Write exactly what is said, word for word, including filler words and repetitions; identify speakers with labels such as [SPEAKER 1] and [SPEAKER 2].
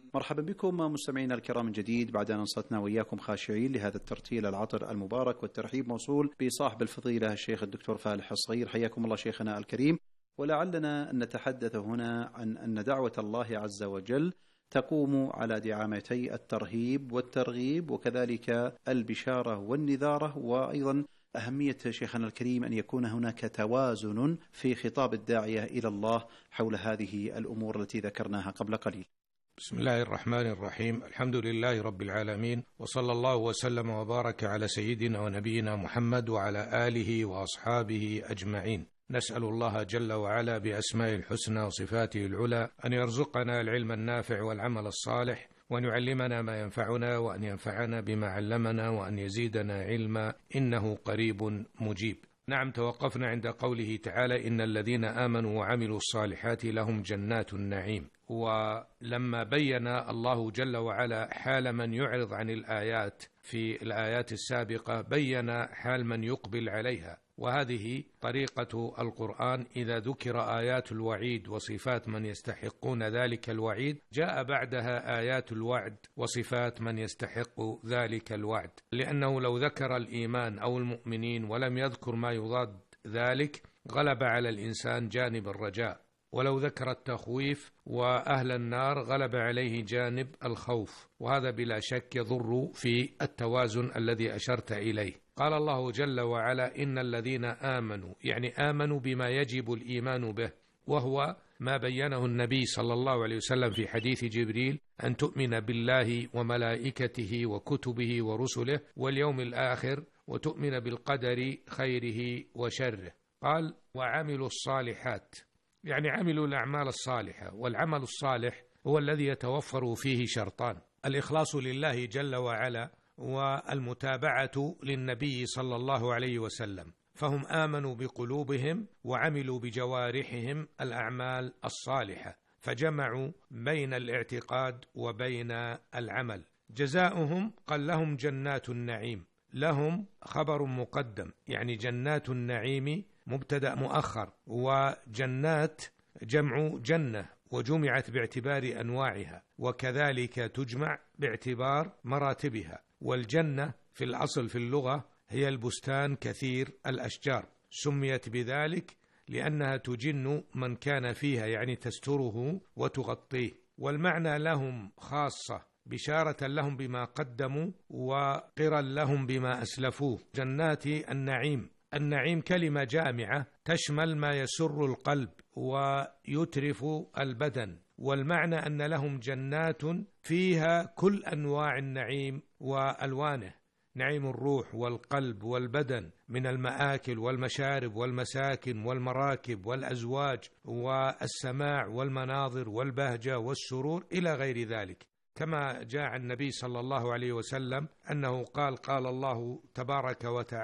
[SPEAKER 1] مرحبا بكم مستمعينا الكرام من جديد بعد أن انصتنا وإياكم خاشعين لهذا الترتيل العطر المبارك، والترحيب موصول بصاحب الفضيلة الشيخ الدكتور فالح الصغير. حياكم الله شيخنا الكريم. ولعلنا أن نتحدث هنا عن أن دعوة الله عز وجل تقوم على دعامتي الترهيب والترغيب، وكذلك البشارة والنذارة، وأيضا أهمية شيخنا الكريم أن يكون هناك توازن في خطاب الداعية إلى الله حول هذه الأمور التي ذكرناها قبل قليل.
[SPEAKER 2] بسم الله الرحمن الرحيم. الحمد لله رب العالمين، وصلى الله وسلم وبارك على سيدنا ونبينا محمد وعلى آله وأصحابه أجمعين. نسأل الله جل وعلا بأسمائه الحسنى وصفاته العلى أن يرزقنا العلم النافع والعمل الصالح، وأن يعلمنا ما ينفعنا، وأن ينفعنا بما علمنا، وأن يزيدنا علما، إنه قريب مجيب. نعم، توقفنا عند قوله تعالى: إن الذين آمنوا وعملوا الصالحات لهم جنات النعيم. ولما بين الله جل وعلا حال من يعرض عن الآيات في الآيات السابقة، بين حال من يقبل عليها، وهذه طريقة القرآن. إذا ذكر آيات الوعيد وصفات من يستحقون ذلك الوعيد، جاء بعدها آيات الوعد وصفات من يستحق ذلك الوعد، لأنه لو ذكر الإيمان أو المؤمنين ولم يذكر ما يضاد ذلك غلب على الإنسان جانب الرجاء، ولو ذكر التخويف وأهل النار غلب عليه جانب الخوف، وهذا بلا شك يضر في التوازن الذي أشرت إليه. قال الله جل وعلا: إن الذين آمنوا، يعني آمنوا بما يجب الإيمان به، وهو ما بينه النبي صلى الله عليه وسلم في حديث جبريل: أن تؤمن بالله وملائكته وكتبه ورسله واليوم الآخر، وتؤمن بالقدر خيره وشره. قال: وعملوا الصالحات، يعني عملوا الأعمال الصالحة. والعمل الصالح هو الذي يتوفر فيه شرطان: الإخلاص لله جل وعلا، والمتابعة للنبي صلى الله عليه وسلم. فهم آمنوا بقلوبهم وعملوا بجوارحهم الأعمال الصالحة، فجمعوا بين الاعتقاد وبين العمل. جزاؤهم قال: لهم جنات النعيم. لهم خبر مقدم، يعني جنات النعيم مبتدأ مؤخر، وجنات جمع جنة، وجمعت باعتبار أنواعها، وكذلك تجمع باعتبار مراتبها. والجنة في الأصل في اللغة هي البستان كثير الأشجار، سميت بذلك لأنها تجن من كان فيها، يعني تستره وتغطيه. والمعنى لهم خاصة، بشارة لهم بما قدموا وقرا لهم بما أسلفوه. جنات النعيم، النعيم كلمة جامعة تشمل ما يسر القلب ويترف البدن، والمعنى أن لهم جنات فيها كل أنواع النعيم وألوانه: نعيم الروح والقلب والبدن، من المآكل والمشارب والمساكن والمراكب والأزواج والسماع والمناظر والبهجة والسرور إلى غير ذلك. كما جاء النبي صلى الله عليه وسلم أنه قال: قال الله تبارك وتعالى: